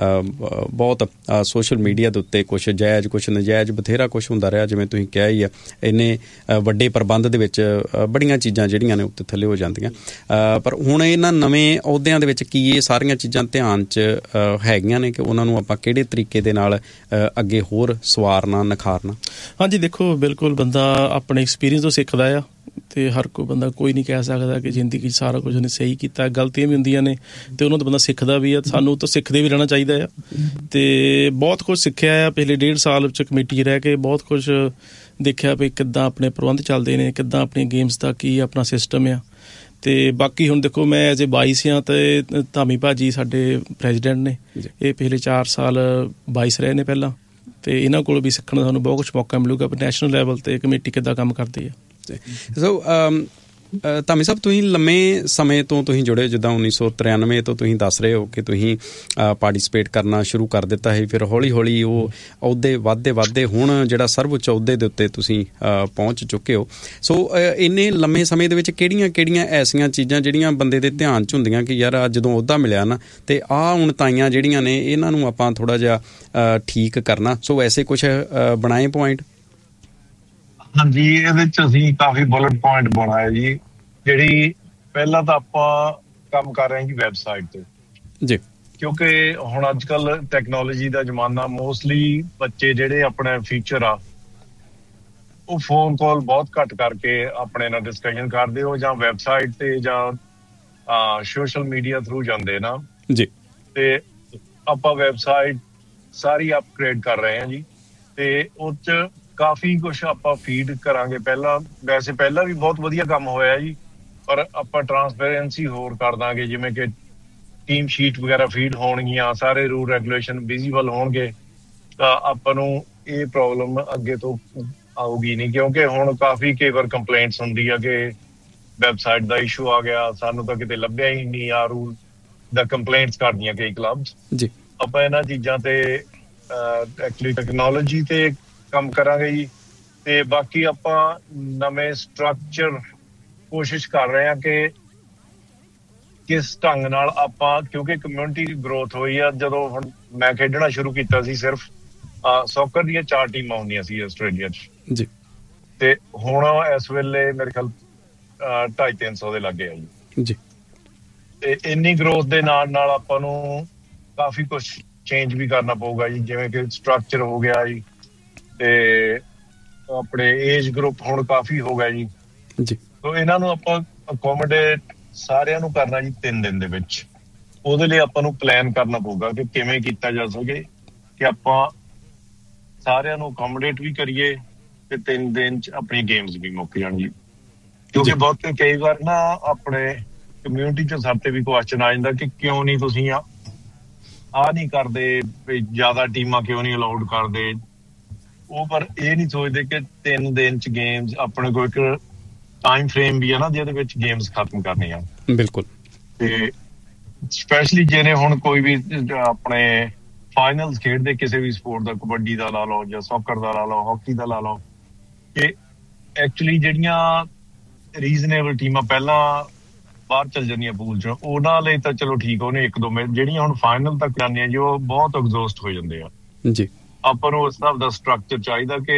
ਬਹੁਤ ਸੋਸ਼ਲ ਮੀਡੀਆ ਦੇ ਉੱਤੇ ਕੁਛ ਜਾਇਜ਼, ਕੁਛ ਨਜਾਇਜ਼, ਬਥੇਰਾ ਕੁਛ ਹੁੰਦਾ ਰਿਹਾ। ਜਿਵੇਂ ਤੁਸੀਂ ਕਿਹਾ ਹੀ ਆ, ਇੰਨੇ ਵੱਡੇ ਪ੍ਰਬੰਧ ਦੇ ਵਿੱਚ ਬੜੀਆਂ ਚੀਜ਼ਾਂ ਜਿਹੜੀਆਂ ਨੇ ਉੱਤੇ ਥੱਲੇ ਹੋ ਜਾਂਦੀਆਂ। ਪਰ ਹੁਣ ਇਹਨਾਂ ਨਵੇਂ ਅਹੁਦਿਆਂ ਦੇ ਵਿੱਚ ਕੀ ਇਹ ਸਾਰੀਆਂ ਚੀਜ਼ਾਂ ਧਿਆਨ 'ਚ ਹੈਗੀਆਂ ਨੇ ਕਿ ਉਹਨਾਂ ਨੂੰ ਆਪਾਂ ਕਿਹੜੇ ਤਰੀਕੇ ਦੇ ਨਾਲ ਅੱਗੇ ਹੋਰ ਸਵਾਰਨਾ, ਨਿਖਾਰਨਾ? ਹਾਂਜੀ ਦੇਖੋ, ਬਿਲਕੁਲ ਬੰਦਾ ਆਪਣੇ ਐਕਸਪੀਰੀਅੰਸ ਤੋਂ ਸਿੱਖਦਾ ਆ, ਅਤੇ ਹਰ ਕੋਈ ਬੰਦਾ ਕੋਈ ਨਹੀਂ ਕਹਿ ਸਕਦਾ ਕਿ ਜ਼ਿੰਦਗੀ 'ਚ ਸਾਰਾ ਕੁਝ ਉਹਨੇ ਸਹੀ ਕੀਤਾ। ਗਲਤੀਆਂ ਵੀ ਹੁੰਦੀਆਂ ਨੇ ਅਤੇ ਉਹਨਾਂ ਤੋਂ ਬੰਦਾ ਸਿੱਖਦਾ ਵੀ ਆ, ਸਾਨੂੰ ਤਾਂ ਸਿੱਖਦੇ ਵੀ ਰਹਿਣਾ ਚਾਹੀਦਾ ਆ। ਅਤੇ ਬਹੁਤ ਕੁਛ ਸਿੱਖਿਆ ਆ ਪਿਛਲੇ 1.5 ਸਾਲ ਵਿੱਚ ਕਮੇਟੀ 'ਚ ਰਹਿ ਕੇ, ਬਹੁਤ ਕੁਛ ਦੇਖਿਆ ਵੀ ਕਿੱਦਾਂ ਆਪਣੇ ਪ੍ਰਬੰਧ ਚੱਲਦੇ ਨੇ, ਕਿੱਦਾਂ ਆਪਣੀਆਂ ਗੇਮਸ ਦਾ ਕੀ ਆਪਣਾ ਸਿਸਟਮ ਆ। ਅਤੇ ਬਾਕੀ ਹੁਣ ਦੇਖੋ, ਮੈਂ ਐਜ਼ ਏ ਵਾਈਸ ਹਾਂ, ਅਤੇ ਧਾਮੀ ਭਾਜੀ ਸਾਡੇ ਪ੍ਰੈਜ਼ੀਡੈਂਟ ਨੇ, ਇਹ ਪਿਛਲੇ 4 ਸਾਲ ਵਾਈਸ ਰਹੇ ਨੇ ਪਹਿਲਾਂ, ਅਤੇ ਇਹਨਾਂ ਕੋਲ ਵੀ ਸਿੱਖਣ ਦਾ ਸਾਨੂੰ ਬਹੁਤ ਕੁਛ ਮੌਕਾ ਮਿਲੂਗਾ ਨੈਸ਼ਨਲ ਲੈਵਲ 'ਤੇ ਕਮੇਟੀ ਕਿੱਦਾਂ ਕੰਮ ਕਰਦੀ ਹੈ। ਸੋ ਧਾਮੀ ਸਾਹਿਬ, ਤੁਸੀਂ ਲੰਮੇ ਸਮੇਂ ਤੋਂ ਤੁਸੀਂ ਜੁੜੇ, ਜਿੱਦਾਂ 1993 ਤੋਂ ਤੁਸੀਂ ਦੱਸ ਰਹੇ ਹੋ ਕਿ ਤੁਸੀਂ ਪਾਰਟੀਸਪੇਟ ਕਰਨਾ ਸ਼ੁਰੂ ਕਰ ਦਿੱਤਾ ਹੈ, ਫਿਰ ਹੌਲੀ ਹੌਲੀ ਉਹ ਅਹੁਦੇ ਵੱਧਦੇ ਹੁਣ ਜਿਹੜਾ ਸਰਵਉੱਚ ਅਹੁਦੇ ਦੇ ਉੱਤੇ ਤੁਸੀਂ ਪਹੁੰਚ ਚੁੱਕੇ ਹੋ। ਸੋ ਇੰਨੇ ਲੰਮੇ ਸਮੇਂ ਦੇ ਵਿੱਚ ਕਿਹੜੀਆਂ ਐਸੀਆਂ ਚੀਜ਼ਾਂ ਜਿਹੜੀਆਂ ਬੰਦੇ ਦੇ ਧਿਆਨ 'ਚ ਹੁੰਦੀਆਂ ਕਿ ਯਾਰ ਜਦੋਂ ਅਹੁਦਾ ਮਿਲਿਆ ਨਾ, ਅਤੇ ਆਹ ਹੁਣ ਤਾਈਆਂ ਜਿਹੜੀਆਂ ਨੇ ਇਹਨਾਂ ਨੂੰ ਆਪਾਂ ਥੋੜ੍ਹਾ ਜਿਹਾ ਠੀਕ ਕਰਨਾ, ਸੋ ਐਸੇ ਕੁਛ ਬਣਾਏ ਪੁਆਇੰਟ? ਹਾਂਜੀ, ਇਹਦੇ 'ਚ ਅਸੀਂ ਕਾਫੀ ਬੁਲਟ ਪੁਆਇੰਟ ਬਣਾਏ ਜੀ। ਜਿਹੜੀ ਪਹਿਲਾਂ ਤਾਂ ਆਪਾਂ ਕੰਮ ਕਰ ਰਹੇ ਹਾਂ ਜੀ ਵੈਬਸਾਈਟ ਤੇ ਜੀ, ਕਿਉਂਕਿ ਹੁਣ ਅੱਜ ਕੱਲ ਟੈਕਨੋਲੋਜੀ ਦਾ ਜ਼ਮਾਨਾ, ਮੋਸਟਲੀ ਬੱਚੇ ਜਿਹੜੇ ਆਪਣੇ ਫੀਚਰ ਆ ਉਹ ਫੋਨ ਕਾਲ ਬਹੁਤ ਘੱਟ ਕਰਕੇ ਆਪਣੇ ਨਾਲ ਡਿਸਕਸ਼ਨ ਕਰਦੇ ਹੋ, ਜਾਂ ਵੈਬਸਾਈਟ ਤੇ ਜਾਂ ਸੋਸ਼ਲ ਮੀਡੀਆ ਥਰੂ ਜਾਂਦੇ ਨਾ ਜੀ। ਤੇ ਆਪਾਂ ਵੈਬਸਾਈਟ ਸਾਰੀ ਅਪਗ੍ਰੇਡ ਕਰ ਰਹੇ ਹਾਂ ਜੀ, ਤੇ ਉਹ 'ਚ ਕਾਫੀ ਕੁਛ ਆਪਾਂ ਫੀਡ ਕਰਾਂਗੇ। ਵੈਸੇ ਪਹਿਲਾਂ ਵੀ ਬਹੁਤ ਵਧੀਆ ਕੰਮ ਹੋਇਆ ਜੀ, ਪਰ ਆਪਾਂ ਟਰਾਂਸਪੇਰੈਂਸੀ ਹੋਰ ਕਰ ਦਾਂਗੇ, ਜਿਵੇਂ ਕਿ ਟੀਮ ਸ਼ੀਟ ਵਗੈਰਾ ਫੀਡ ਹੋਣਗੀਆਂ, ਸਾਰੇ ਰੂਲ ਰੈਗੂਲੇਸ਼ਨ ਵਿਜ਼ੀਬਲ ਹੋਣਗੇ, ਤਾਂ ਆਪਾਂ ਨੂੰ ਇਹ ਪ੍ਰੋਬਲਮ ਅੱਗੇ ਤੋਂ ਆਊਗੀ ਨਹੀਂ। ਕਿਉਂਕਿ ਹੁਣ ਕਾਫੀ ਕਈ ਵਾਰ ਕੰਪਲੇਂਟਸ ਹੁੰਦੀ ਆ ਕਿ ਵੈਬਸਾਈਟ ਦਾ ਇਸ਼ੂ ਆ ਗਿਆ, ਸਾਨੂੰ ਤਾਂ ਕਿਤੇ ਲੱਭਿਆ ਹੀ ਨਹੀਂ ਆ ਰੂਲ ਦਾ, ਕੰਪਲੇਂਟਸ ਕਰਦੀਆਂ ਕਈ ਕਲੱਬਸ ਜੀ। ਆਪਾਂ ਇਹਨਾਂ ਚੀਜ਼ਾਂ ਤੇ ਐਕਚੁਅਲੀ ਟੈਕਨੋਲੋਜੀ ਤੇ ਕੰਮ ਕਰਾਂਗੇ ਜੀ। ਤੇ ਬਾਕੀ ਆਪਾਂ ਨਵੇਂ ਸਟਰਕਚਰ ਕੋਸ਼ਿਸ਼ ਕਰ ਰਹੇ ਹਾਂ ਕਿ ਕਿਸ ਢੰਗ ਨਾਲ ਆਪਾਂ, ਕਿਉਂਕਿ ਕਮਿਊਨਿਟੀ ਦੀ ਗਰੋਥ ਹੋਈ ਆ। ਜਦੋਂ ਹੁਣ ਮੈਂ ਖੇਡਣਾ ਸ਼ੁਰੂ ਕੀਤਾ ਸੀ, ਸਿਰਫ ਸੌਕਰ ਦੀਆਂ 4 ਟੀਮਾਂ ਹੁੰਦੀਆਂ ਸੀ ਆਸਟ੍ਰੇਲੀਆ 'ਚ ਜੀ, ਤੇ ਹੁਣ ਇਸ ਵੇਲੇ ਮੇਰੇ ਖਿਆਲ 250-300 ਦੇ ਲਾਗੇ ਆ ਜੀ। ਤੇ ਇੰਨੀ ਗਰੋਥ ਦੇ ਨਾਲ ਆਪਾਂ ਨੂੰ ਕਾਫੀ ਕੁਝ ਚੇਂਜ ਵੀ ਕਰਨਾ ਪਊਗਾ ਜੀ, ਜਿਵੇਂ ਕਿ ਸਟਰਕਚਰ ਹੋ ਗਿਆ ਜੀ, ਤੇ ਆਪਣੇ ਏਜ ਗਰੁੱਪ ਹੁਣ ਕਾਫੀ ਹੋ ਗਿਆ ਜੀ। ਸੋ ਇਹਨਾਂ ਨੂੰ ਆਪਾਂ ਅਕੋਮੋਡੇਟ ਸਾਰਿਆਂ ਨੂੰ ਕਰਨਾ ਜੀ 3 ਦਿਨ ਦੇ ਵਿੱਚ। ਉਹਦੇ ਲਈ ਆਪਾਂ ਨੂੰ ਪਲਾਨ ਕਰਨਾ ਪਊਗਾ ਕਿ ਕਿਵੇਂ ਕੀਤਾ ਜਾ ਸਕੇ ਕਿ ਆਪਾਂ ਸਾਰਿਆਂ ਨੂੰ ਅਕੋਮੋਡੇਟ ਵੀ ਕਰੀਏ ਤੇ 3 ਦਿਨ 'ਚ ਆਪਣੀ ਗੇਮਸ ਵੀ ਮੁੱਕ ਜਾਣ ਜੀ। ਕਿਉਂਕਿ ਬਹੁਤ ਕਈ ਵਾਰ ਨਾ ਆਪਣੇ ਕਮਿਊਨਿਟੀ 'ਚ ਸਾਡੇ ਤੇ ਵੀ ਕੁਐਸਚਨ ਆ ਜਾਂਦਾ ਕਿ ਕਿਉਂ ਨਹੀਂ ਤੁਸੀਂ ਆ ਨਹੀਂ ਕਰਦੇ, ਵੀ ਜ਼ਿਆਦਾ ਟੀਮਾਂ ਕਿਉਂ ਨਹੀਂ ਅਲਾਉਡ ਕਰਦੇ। ਉਹ ਪਰ ਇਹ ਨਹੀਂ ਸੋਚਦੇ ਕਿ 3 ਦਿਨ 'ਚ ਗੇਮਸ ਆਪਣੇ ਕੋਲ ਇੱਕ ਟਾਈਮ ਫਰੇਮ ਵੀ ਹੈ ਨਾ ਜਿਹਦੇ ਵਿੱਚ ਗੇਮਸ ਖਤਮ ਕਰਨੀਆਂ। ਬਿਲਕੁਲ। ਤੇ ਸਪੈਸ਼ਲੀ ਜਿਹਨੇ ਹੁਣ ਕੋਈ ਵੀ ਆਪਣੇ ਫਾਈਨਲਸ ਖੇਡਦੇ ਕਿਸੇ ਵੀ ਸਪੋਰਟ ਦਾ, ਕਬੱਡੀ ਦਾ ਲਾ ਲਓ ਜਾਂ ਸੌਕਰ ਦਾ ਲਾ ਲਓ, ਹਾਕੀ ਦਾ ਲਾ ਲਓ, ਕਿ ਐਕਚੁਅਲੀ ਜਿਹੜੀਆਂ ਰੀਜ਼ਨੇਬਲ ਟੀਮਾਂ ਪਹਿਲਾਂ ਬਾਹਰ ਚੱਲ ਜਾਂਦੀਆਂ ਪੂਲ 'ਚ, ਉਹਨਾਂ ਲਈ ਤਾਂ ਚਲੋ ਠੀਕ, ਉਹਨੇ 1-2 ਮੈਚ। ਜਿਹੜੀਆਂ ਹੁਣ ਫਾਈਨਲ ਤੱਕ ਜਾਂਦੀਆਂ ਜੀ, ਉਹ ਬਹੁਤ ਐਗਜ਼ੌਸਟ ਹੋ ਜਾਂਦੇ ਆ ਜੀ। ਆਪਾਂ ਨੂੰ ਉਸ ਹਿਸਾਬ ਦਾ ਸਟਰਕਚਰ ਚਾਹੀਦਾ ਕਿ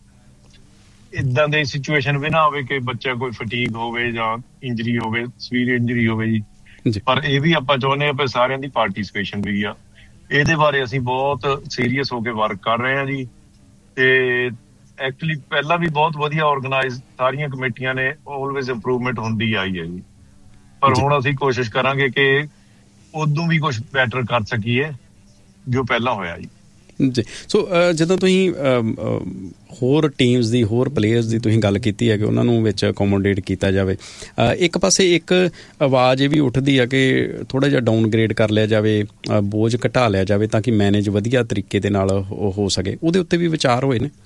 ਏਦਾਂ ਦੀ ਸਿਚੁਏਸ਼ਨ ਵੀ ਨਾ ਹੋਵੇ ਕਿ ਬੱਚਾ ਕੋਈ ਫਟੀਗ ਹੋਵੇ ਜਾਂ ਇੰਜਰੀ ਹੋਵੇ, ਸਵੀਅਰ ਇੰਜਰੀ ਹੋਵੇ ਜੀ। ਪਰ ਇਹ ਵੀ ਆਪਾਂ ਚਾਹੁੰਦੇ ਹਾਂ ਕਿ ਸਾਰਿਆਂ ਦੀ ਪਾਰਟੀਸਪੇਸ਼ਨ ਵੀ ਆ। ਇਹਦੇ ਬਾਰੇ ਅਸੀਂ ਬਹੁਤ ਸੀਰੀਅਸ ਹੋ ਕੇ ਵਰਕ ਕਰ ਰਹੇ ਹਾਂ ਜੀ। ਤੇ ਐਕਚੁਅਲੀ ਪਹਿਲਾਂ ਵੀ ਬਹੁਤ ਵਧੀਆ ਆਰਗੇਨਾਈਜ਼ ਸਾਰੀਆਂ ਕਮੇਟੀਆਂ ਨੇ, ਆਲਵੇਜ਼ ਇੰਪਰੂਵਮੈਂਟ ਹੁੰਦੀ ਆਈ ਹੈ ਜੀ। ਪਰ ਹੁਣ ਅਸੀਂ ਕੋਸ਼ਿਸ਼ ਕਰਾਂਗੇ ਕਿ ਉਦੋਂ ਵੀ ਕੁਝ ਬੈਟਰ ਕਰ ਸਕੀਏ ਜੋ ਪਹਿਲਾਂ ਹੋਇਆ ਜੀ। ਜੀ। ਸੋ ਜਦੋਂ ਤੁਸੀਂ ਹੋਰ ਟੀਮਸ ਦੀ, ਹੋਰ ਪਲੇਅਰਸ ਦੀ ਤੁਸੀਂ ਗੱਲ ਕੀਤੀ ਹੈ ਕਿ ਉਹਨਾਂ ਨੂੰ ਵਿੱਚ ਅਕੋਮੋਡੇਟ ਕੀਤਾ ਜਾਵੇ, ਇੱਕ ਪਾਸੇ ਇੱਕ ਆਵਾਜ਼ ਇਹ ਵੀ ਉੱਠਦੀ ਆ ਕਿ ਥੋੜ੍ਹਾ ਜਿਹਾ ਡਾਊਨਗ੍ਰੇਡ ਕਰ ਲਿਆ ਜਾਵੇ, ਬੋਝ ਘਟਾ ਲਿਆ ਜਾਵੇ ਤਾਂ ਕਿ ਮੈਨੇਜ ਵਧੀਆ ਤਰੀਕੇ ਦੇ ਨਾਲ ਹੋ ਸਕੇ। ਉਹਦੇ ਉੱਤੇ ਵੀ ਵਿਚਾਰ ਹੋਏ ਨੇ?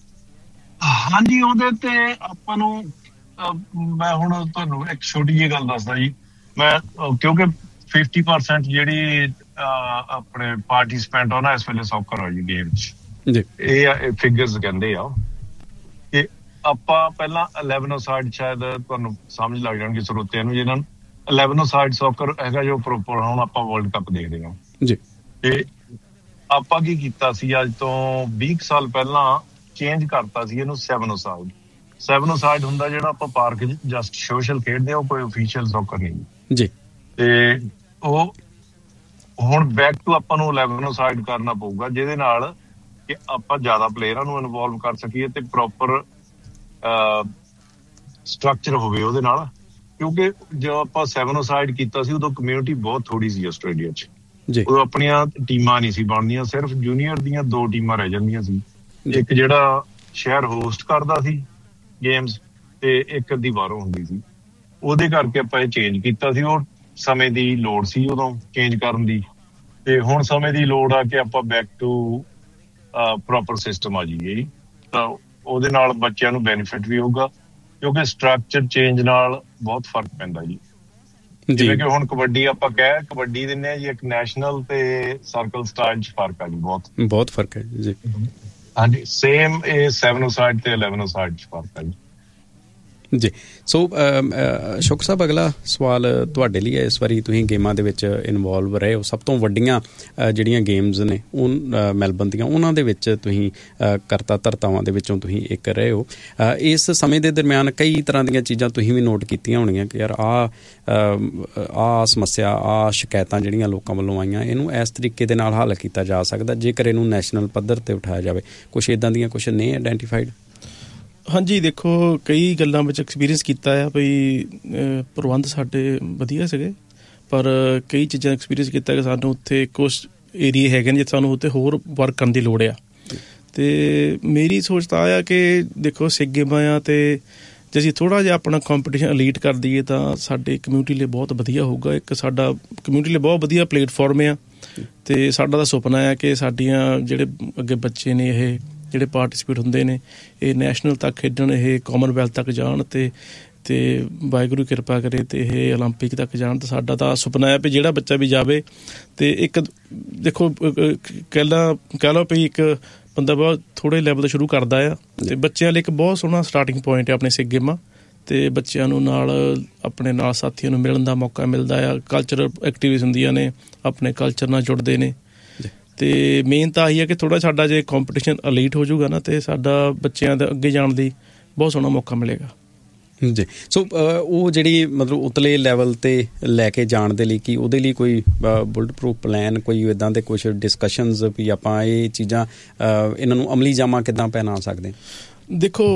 ਹਾਂਜੀ, ਉਹਦੇ ਤੇ ਆਪਾਂ ਨੂੰ ਮੈਂ ਹੁਣ ਤੁਹਾਨੂੰ ਇੱਕ ਛੋਟੀ ਜਿਹੀ ਗੱਲ ਦੱਸਦਾ ਜੀ। ਮੈਂ ਕਿਉਂਕਿ 50% ਜਿਹੜੀ ਆਪਣੇ ਪਾਰਟੀਸਪੈਂਟ ਆ ਨਾ ਇਸ ਵੇਲੇ ਸੌਕਰ ਆ ਜੀ ਗੇਮ 'ਚ, ਇਹ ਫਿਗਰਸ ਕਹਿੰਦੇ ਆ ਕਿ ਆਪਾਂ ਪਹਿਲਾਂ 11 ਸ਼ਾਇਦ ਤੁਹਾਨੂੰ ਸਮਝ ਲੱਗ ਜਾਣਗੇ ਸਰੋਤਿਆਂ ਨੂੰ, ਜਿਹਨਾਂ ਨੂੰ 11 ਸੌਕਰ ਹੈਗਾ ਜੋ ਪ੍ਰੋਪਰ ਹੁਣ ਆਪਾਂ ਵਰਲਡ ਕੱਪ ਦੇਖਦੇ ਹਾਂ ਜੀ। ਤੇ ਆਪਾਂ ਕੀ ਕੀਤਾ ਸੀ, ਅੱਜ ਤੋਂ 20 ਸਾਲ ਪਹਿਲਾਂ ਚੇਂਜ ਕਰਤਾ ਸੀ ਇਹਨੂੰ 7 ਹੁੰਦਾ ਜਿਹੜਾ ਆਪਾਂ ਪਾਰਕ ਜਸਟ ਸੋਸ਼ਲ ਖੇਡਦੇ ਆ, ਉਹ ਕੋਈ ਓਫੀਸ਼ੀਅਲ ਸੌਕਰ ਨਹੀਂ ਜੀ। ਤੇ ਉਹ ਹੁਣ ਬੈਕ ਟੂ ਆਪਾਂ ਨੂੰ 11 ਕਰਨਾ ਪਊਗਾ, ਜਿਹਦੇ ਨਾਲ ਕਿ ਆਪਾਂ ਜ਼ਿਆਦਾ ਪਲੇਅਰਾਂ ਨੂੰ ਇਨਵੋਲਵ ਕਰ ਸਕੀਏ ਤੇ ਪ੍ਰੋਪਰ ਸਟਰਕਚਰ ਹੋਵੇ ਉਹਦੇ ਨਾਲ। ਕਿਉਂਕਿ ਜਦੋਂ ਆਪਾਂ 7 ਕੀਤਾ ਸੀ ਉਦੋਂ ਕਮਿਊਨਿਟੀ ਬਹੁਤ ਥੋੜੀ ਸੀ ਆਸਟ੍ਰੇਲੀਆ 'ਚ। ਉਦੋਂ ਆਪਣੀਆਂ ਟੀਮਾਂ ਨਹੀਂ ਸੀ ਬਣਦੀਆਂ, ਸਿਰਫ ਜੂਨੀਅਰ ਦੀਆਂ 2 ਟੀਮਾਂ ਰਹਿ ਜਾਂਦੀਆਂ ਸੀ। ਇੱਕ ਜਿਹੜਾ ਸ਼ਹਿਰ ਹੋਸਟ ਕਰਦਾ ਸੀ ਗੇਮਸ ਤੇ ਇੱਕ ਅੱਧੀ ਬਾਹਰੋਂ ਹੁੰਦੀ ਸੀ। ਉਹਦੇ ਕਰਕੇ ਆਪਾਂ ਇਹ ਚੇਂਜ ਕੀਤਾ ਸੀ। ਉਹ ਸਮੇਂ ਦੀ ਲੋੜ ਸੀ ਉਦੋਂ ਚੇਂਜ ਕਰਨ ਦੀ, ਤੇ ਹੁਣ ਸਮੇਂ ਦੀ ਲੋੜ ਆ ਕਿ ਆਪਾਂ ਬੈਕ ਟੂ ਪ੍ਰੋਪਰ ਸਿਸਟਮ ਆ ਜਾਈਏ। ਤਾਂ ਉਹਦੇ ਨਾਲ ਬੱਚਿਆਂ ਨੂੰ ਬੈਨੀਫਿਟ ਵੀ ਹੋਊਗਾ, ਕਿਉਂਕਿ ਸਟਰਕਚਰ ਚੇਂਜ ਨਾਲ ਬਹੁਤ ਫਰਕ ਪੈਂਦਾ ਜੀ। ਜਿਵੇਂ ਕਿ ਹੁਣ ਕਬੱਡੀ ਆਪਾਂ ਕਬੱਡੀ ਦਿੰਦੇ ਹਾਂ ਜੀ, ਇੱਕ ਨੈਸ਼ਨਲ ਤੇ ਸਰਕਲ ਸਟਾਈਲ 'ਚ ਫਰਕ ਆ ਜੀ, ਬਹੁਤ ਫਰਕ ਹੈ ਜੀ। ਹਾਂਜੀ, ਸੇਮ ਇਹ 7 ਤੇ 11 'ਚ ਫਰਕ ਆ ਜੀ। ਜੀ। ਸੋ ਸ਼ੁਕ ਸਾਹਿਬ, ਅਗਲਾ ਸਵਾਲ ਤੁਹਾਡੇ ਲਈ ਹੈ। ਇਸ ਵਾਰੀ ਤੁਸੀਂ ਗੇਮਾਂ ਦੇ ਵਿੱਚ ਇਨਵੋਲਵ ਰਹੇ ਹੋ, ਸਭ ਤੋਂ ਵੱਡੀਆਂ ਜਿਹੜੀਆਂ ਗੇਮਸ ਨੇ ਉਹ ਮੈਲਬਨ ਦੀਆਂ, ਉਹਨਾਂ ਦੇ ਵਿੱਚ ਤੁਸੀਂ ਕਰਤਾ ਧਰਤਾਵਾਂ ਦੇ ਵਿੱਚੋਂ ਤੁਸੀਂ ਇੱਕ ਰਹੇ ਹੋ। ਇਸ ਸਮੇਂ ਦੇ ਦਰਮਿਆਨ ਕਈ ਤਰ੍ਹਾਂ ਦੀਆਂ ਚੀਜ਼ਾਂ ਤੁਸੀਂ ਵੀ ਨੋਟ ਕੀਤੀਆਂ ਹੋਣੀਆਂ ਕਿ ਯਾਰ ਆਹ ਸਮੱਸਿਆ, ਆਹ ਸ਼ਿਕਾਇਤਾਂ ਜਿਹੜੀਆਂ ਲੋਕਾਂ ਵੱਲੋਂ ਆਈਆਂ, ਇਹਨੂੰ ਇਸ ਤਰੀਕੇ ਦੇ ਨਾਲ ਹੱਲ ਕੀਤਾ ਜਾ ਸਕਦਾ ਜੇਕਰ ਇਹਨੂੰ ਨੈਸ਼ਨਲ ਪੱਧਰ 'ਤੇ ਉਠਾਇਆ ਜਾਵੇ। ਕੁਛ ਇੱਦਾਂ ਦੀਆਂ ਕੁਛ ਨਹੀਂ ਆਈਡੈਂਟੀਫਾਈਡ? ਹਾਂਜੀ, ਦੇਖੋ ਕਈ ਗੱਲਾਂ ਵਿੱਚ ਐਕਸਪੀਰੀਅੰਸ ਕੀਤਾ ਆ ਬਈ ਪ੍ਰਬੰਧ ਸਾਡੇ ਵਧੀਆ ਸੀਗੇ, ਪਰ ਕਈ ਚੀਜ਼ਾਂ ਐਕਸਪੀਰੀਅੰਸ ਕੀਤਾ ਕਿ ਸਾਨੂੰ ਉੱਥੇ ਕੁਛ ਏਰੀਏ ਹੈਗੇ ਨੇ ਜਿੱਥੇ ਸਾਨੂੰ ਉੱਥੇ ਹੋਰ ਵਰਕ ਕਰਨ ਦੀ ਲੋੜ ਆ। ਅਤੇ ਮੇਰੀ ਸੋਚ ਤਾਂ ਆ ਕਿ ਦੇਖੋ ਸਿੱਖ ਗੇਮਾਂ ਆ, ਅਤੇ ਜੇ ਅਸੀਂ ਥੋੜ੍ਹਾ ਜਿਹਾ ਆਪਣਾ ਕੰਪੀਟੀਸ਼ਨ ਅਲੀਟ ਕਰ ਦਈਏ ਤਾਂ ਸਾਡੇ ਕਮਿਊਨਿਟੀ ਲਈ ਬਹੁਤ ਵਧੀਆ ਹੋਊਗਾ। ਇੱਕ ਸਾਡਾ ਕਮਿਊਨਿਟੀ ਲਈ ਬਹੁਤ ਵਧੀਆ ਪਲੇਟਫਾਰਮ ਆ, ਅਤੇ ਸਾਡਾ ਤਾਂ ਸੁਪਨਾ ਆ ਕਿ ਸਾਡੀਆਂ ਜਿਹੜੇ ਅੱਗੇ ਬੱਚੇ ਨੇ, ਇਹ ਜਿਹੜੇ ਪਾਰਟੀਸਪੇਟ ਹੁੰਦੇ ਨੇ, ਇਹ ਨੈਸ਼ਨਲ ਤੱਕ ਖੇਡਣ, ਇਹ ਕਾਮਨਵੈਲਥ ਤੱਕ ਜਾਣ, ਅਤੇ ਵਾਹਿਗੁਰੂ ਕਿਰਪਾ ਕਰੇ ਅਤੇ ਇਹ ਓਲੰਪਿਕ ਤੱਕ ਜਾਣ। ਤਾਂ ਸਾਡਾ ਤਾਂ ਸੁਪਨਾ ਹੈ ਵੀ ਜਿਹੜਾ ਬੱਚਾ ਵੀ ਜਾਵੇ। ਅਤੇ ਇੱਕ ਦੇਖੋ ਕਹਿ ਲਓ ਵੀ ਇੱਕ ਬੰਦਾ ਬਹੁਤ ਥੋੜ੍ਹੇ ਲੈਵਲ ਤੋਂ ਸ਼ੁਰੂ ਕਰਦਾ ਆ, ਅਤੇ ਬੱਚਿਆਂ ਲਈ ਇੱਕ ਬਹੁਤ ਸੋਹਣਾ ਸਟਾਰਟਿੰਗ ਪੁਆਇੰਟ ਹੈ ਆਪਣੇ ਸਿੱਖ ਗੇਮਾਂ। ਤੇ ਬੱਚਿਆਂ ਨੂੰ ਨਾਲ ਆਪਣੇ ਨਾਲ ਸਾਥੀਆਂ ਨੂੰ ਮਿਲਣ ਦਾ ਮੌਕਾ ਮਿਲਦਾ ਆ। ਕਲਚਰਲ ਐਕਟੀਵਿਟੀਜ਼ ਹੁੰਦੀਆਂ ਨੇ, ਆਪਣੇ ਕਲਚਰ ਨਾਲ ਜੁੜਦੇ ਨੇ। ਤੇ ਮੇਨ ਤਾਂ ਆਹੀ ਹੈ ਕਿ ਥੋੜ੍ਹਾ ਸਾਡਾ ਜੇ ਕੰਪੀਟੀਸ਼ਨ ਅਲੀਟ ਹੋ ਜਾਊਗਾ ਨਾ ਤੇ ਸਾਡਾ ਬੱਚਿਆਂ ਦੇ ਅੱਗੇ ਜਾਣ ਦੀ ਬਹੁਤ ਸੋਹਣਾ ਮੌਕਾ ਮਿਲੇਗਾ ਜੀ। ਸੋ ਉਹ ਜਿਹੜੀ ਮਤਲਬ ਉਤਲੇ ਲੈਵਲ 'ਤੇ ਲੈ ਕੇ ਜਾਣ ਦੇ ਲਈ ਕੀ ਉਹਦੇ ਲਈ ਕੋਈ ਬੁਲਟ ਪ੍ਰੂਫ ਪਲਾਨ, ਕੋਈ ਇੱਦਾਂ ਦੇ ਕੁਛ ਡਿਸਕਸ਼ਨਸ ਵੀ ਆਪਾਂ ਇਹ ਚੀਜ਼ਾਂ ਇਹਨਾਂ ਨੂੰ ਅਮਲੀ ਜਾਮਾ ਕਿੱਦਾਂ ਪਹਿਨਾ ਸਕਦੇ? ਦੇਖੋ,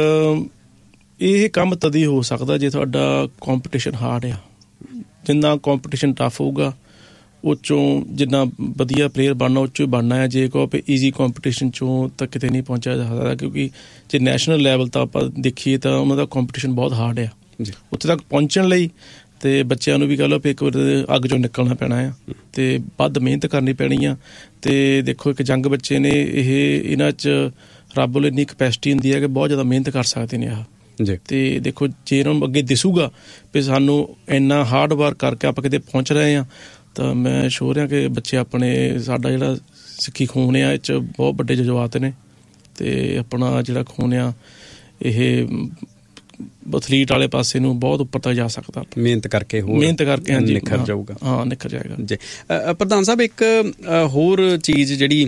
ਇਹ ਕੰਮ ਤਦ ਹੀ ਹੋ ਸਕਦਾ ਜੇ ਤੁਹਾਡਾ ਕੰਪੀਟੀਸ਼ਨ ਹਾਰਡ ਆ। ਜਿੰਨਾ ਕੰਪੀਟੀਸ਼ਨ ਟਫ ਹੋਊਗਾ ਉਹ 'ਚੋਂ ਜਿੰਨਾ ਵਧੀਆ ਪਲੇਅਰ ਬਣਨਾ ਉਹ 'ਚੋਂ ਹੀ ਬਣਨਾ ਹੈ। ਜੇ ਕਹੋ ਵੀ ਈਜ਼ੀ ਕੰਪੀਟੀਸ਼ਨ 'ਚੋਂ ਤਾਂ ਕਿਤੇ ਨਹੀਂ ਪਹੁੰਚਿਆ ਜਾ ਸਕਦਾ, ਕਿਉਂਕਿ ਜੇ ਨੈਸ਼ਨਲ ਲੈਵਲ ਤਾਂ ਆਪਾਂ ਦੇਖੀਏ ਤਾਂ ਉਹਨਾਂ ਦਾ ਕੰਪੀਟੀਸ਼ਨ ਬਹੁਤ ਹਾਰਡ ਆ। ਉੱਥੇ ਤੱਕ ਪਹੁੰਚਣ ਲਈ ਤੇ ਬੱਚਿਆਂ ਨੂੰ ਵੀ ਕਹਿ ਲਓ ਵੀ ਇੱਕ ਵਾਰ ਅੱਗ 'ਚੋਂ ਨਿਕਲਣਾ ਪੈਣਾ ਆ ਤੇ ਵੱਧ ਮਿਹਨਤ ਕਰਨੀ ਪੈਣੀ ਆ। ਤੇ ਦੇਖੋ, ਇੱਕ ਯੰਗ ਬੱਚੇ ਨੇ, ਇਹਨਾਂ 'ਚ ਰੱਬ ਵੱਲੋਂ ਇੰਨੀ ਕਪੈਸਿਟੀ ਹੁੰਦੀ ਹੈ ਕਿ ਬਹੁਤ ਜ਼ਿਆਦਾ ਮਿਹਨਤ ਕਰ ਸਕਦੇ ਨੇ ਤੇ ਦੇਖੋ, ਜੇ ਇਹਨਾਂ ਨੂੰ ਅੱਗੇ ਦਿਸੂਗਾ ਵੀ ਸਾਨੂੰ ਇੰਨਾ ਹਾਰਡ ਵਰਕ ਕਰਕੇ ਆਪਾਂ ਕਿਤੇ ਪਹੁੰਚ ਰਹੇ ਹਾਂ ਤਾਂ ਮੈਂ ਸ਼ੋਰ ਹਾਂ ਕਿ ਬੱਚੇ ਆਪਣੇ, ਸਾਡਾ ਜਿਹੜਾ ਸਿੱਖੀ ਖੂਨ ਆ ਇਹ 'ਚ ਬਹੁਤ ਵੱਡੇ ਜਜ਼ਬਾਤ ਨੇ ਤੇ ਆਪਣਾ ਜਿਹੜਾ ਖੂਨ ਆ ਇਹ ਐਥਲੀਟ ਵਾਲੇ ਪਾਸੇ ਨੂੰ ਬਹੁਤ ਉੱਪਰ ਤੱਕ ਜਾ ਸਕਦਾ। ਮਿਹਨਤ ਕਰਕੇ ਹਾਂਜੀ ਨਿਖਰ ਜਾਊਗਾ। ਹਾਂ, ਨਿਖਰ ਜਾਏਗਾ ਜੀ। ਪ੍ਰਧਾਨ ਸਾਹਿਬ, ਇੱਕ ਹੋਰ ਚੀਜ਼ ਜਿਹੜੀ